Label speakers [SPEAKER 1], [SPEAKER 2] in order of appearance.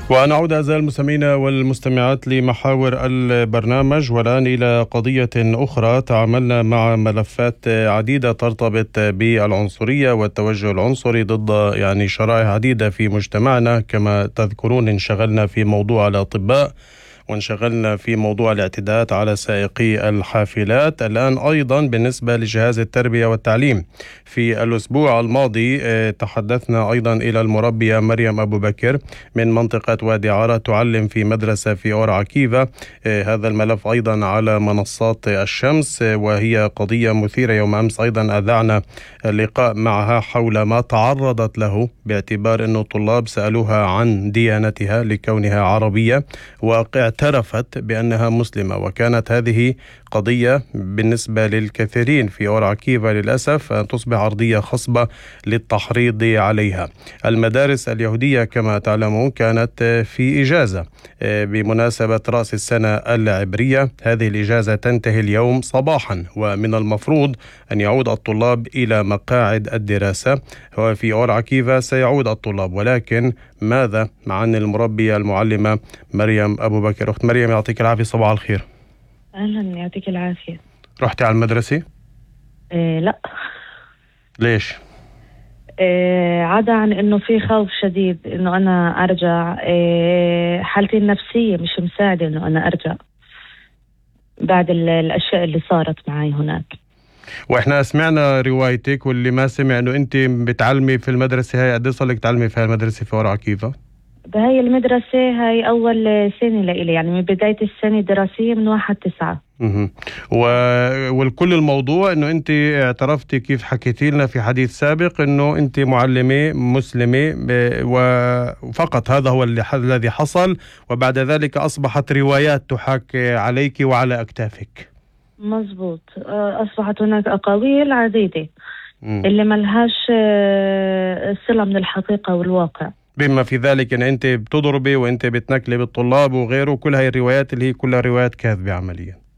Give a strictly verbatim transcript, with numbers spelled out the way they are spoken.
[SPEAKER 1] ونعود أعزائي المستمعين والمستمعات لمحاور البرنامج، والآن إلى قضية أخرى. تعاملنا مع ملفات عديدة ترتبط بالعنصرية والتوجه العنصري ضد يعني شرائح عديدة في مجتمعنا. كما تذكرون انشغلنا في موضوع الأطباء، وانشغلنا في موضوع الاعتداءات على سائقي الحافلات. الآن أيضا بالنسبة لجهاز التربية والتعليم، في الأسبوع الماضي تحدثنا أيضا إلى المربية مريم أبو بكر من منطقة وادي عارة، تعلم في مدرسة في أور عكيفة. هذا الملف أيضا على منصات الشمس، وهي قضية مثيرة. يوم أمس أيضا أذعنا لقاء معها حول ما تعرضت له، باعتبار أن الطلاب سألوها عن ديانتها لكونها عربية، واعترفت بأنها مسلمة. وكانت هذه قضية بالنسبة للكثيرين في أور عكيفة للأسف أن تصبح أرضية خصبة للتحريض عليها. المدارس اليهودية كما تعلمون كانت في إجازة بمناسبة رأس السنة العبرية. هذه الإجازة تنتهي اليوم صباحا، ومن المفروض أن يعود الطلاب إلى مقاعد الدراسة. وفي أور عكيفة سيعود الطلاب، ولكن ماذا مع أن المربية المعلمة مريم أبو بكر؟ أخت مريم يعطيك العافية، صباح الخير.
[SPEAKER 2] أهلا، يعطيك العافية.
[SPEAKER 1] رحتي على المدرسة؟
[SPEAKER 2] إيه لا.
[SPEAKER 1] ليش؟
[SPEAKER 2] إيه، عدا عن إنه في خوف شديد إنه أنا أرجع. إيه، حالتي النفسية مش مساعدة إنه أنا أرجع بعد الأشياء اللي صارت معي هناك.
[SPEAKER 1] وإحنا سمعنا روايتك، واللي ما سمع إنه أنت بتعلمي في المدرسة هاي. قد صار لك تعلمي في هالمدرسة في أور عكيفة؟
[SPEAKER 2] بهاي المدرسة هاي أول سنة لإلي، يعني من بداية السنة الدراسية من واحد تسعة.
[SPEAKER 1] و... والكل الموضوع انه انت اعترفتي كيف حكيتي لنا في حديث سابق انه انت معلمة مسلمة وفقط. هذا هو اللي الذي حصل، وبعد ذلك اصبحت روايات تحاكي عليك وعلى اكتافك.
[SPEAKER 2] مزبوط، اصبحت هناك اقاويل عديدة م. اللي ملهاش صلة من الحقيقة والواقع،
[SPEAKER 1] بما في ذلك ان انت بتضربي وانت بتنكلي بالطلاب وغيره. كل هاي الروايات اللي هي كلها روايات كاذبة عمليا.